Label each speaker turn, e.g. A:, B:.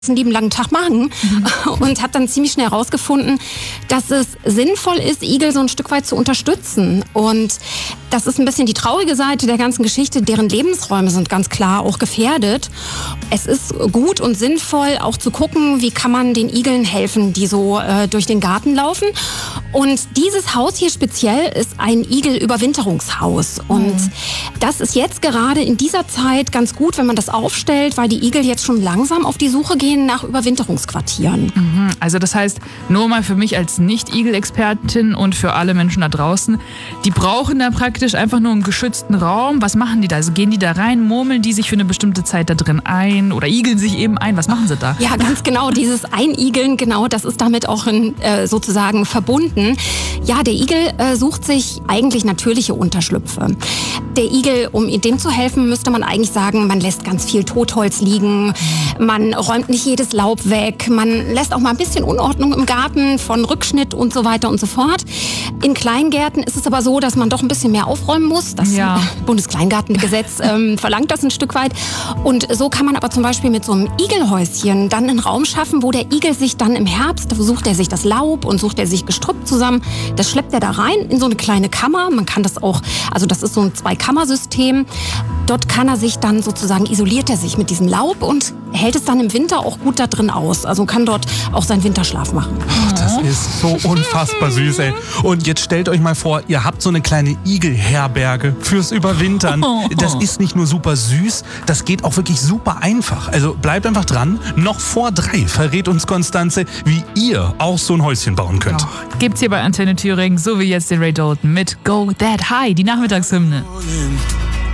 A: einen lieben langen Tag machen und habe dann ziemlich schnell herausgefunden, dass es sinnvoll ist, Igel so ein Stück weit zu unterstützen. Und das ist ein bisschen die traurige Seite der ganzen Geschichte. Deren Lebensräume sind ganz klar auch gefährdet. Es ist gut und sinnvoll auch zu gucken, wie kann man den Igeln helfen, die so durch den Garten laufen. Und dieses Haus hier speziell ist ein Igelüberwinterungshaus. Und das ist jetzt gerade in dieser Zeit ganz gut, wenn man das aufstellt, weil die Igel jetzt schon langsam auf die Suche gehen nach Überwinterungsquartieren.
B: Also das heißt, nur mal für mich als Nicht-Igel-Expertin und für alle Menschen da draußen, die brauchen da praktisch einfach nur einen geschützten Raum. Was machen die da? Also gehen die da rein, murmeln die sich für eine bestimmte Zeit da drin ein oder igeln sich eben ein? Was machen sie da?
A: Ja, ganz genau. Dieses Einigeln, genau, das ist damit auch sozusagen verbunden. Ja, der Igel sucht sich eigentlich natürliche Unterschlüpfe. Der Igel, um dem zu helfen, müsste man eigentlich sagen, man lässt ganz viel Totholz liegen, man räumt nicht jedes Laub weg, man lässt auch mal ein bisschen Unordnung im Garten von Rückschnitt und so weiter und so fort. In Kleingärten ist es aber so, dass man doch ein bisschen mehr aufräumen muss. Das Bundeskleingartengesetz verlangt das ein Stück weit. Und so kann man aber zum Beispiel mit so einem Igelhäuschen dann einen Raum schaffen, wo der Igel sich dann im Herbst, sucht er sich das Laub und sucht er sich Gestrüpp zusammen. Das schleppt er da rein in so eine kleine Kammer. Man kann das auch, also das ist so ein Zweikammersystem. Dort kann er sich dann sozusagen, isoliert er sich mit diesem Laub und hält es dann im Winter auch gut da drin aus. Also kann dort auch seinen Winterschlaf machen.
C: Ach, das ist so unfassbar süß, ey. Und jetzt stellt euch mal vor, ihr habt so eine kleine Igelherberge fürs Überwintern. Das ist nicht nur super süß, das geht auch wirklich super einfach. Also bleibt einfach dran. Noch vor 3 verrät uns Konstanze, wie ihr auch so ein Häuschen bauen könnt.
B: Gibt's hier bei Antenne Thüringen, so wie jetzt den Ray Dalton mit Go That High, die Nachmittagshymne.